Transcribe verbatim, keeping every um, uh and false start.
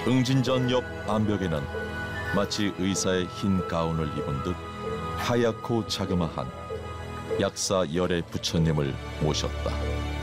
응진전 옆 암벽에는 마치 의사의 흰 가운을 입은 듯 하얗고 자그마한 약사 열애 부처님을 모셨다.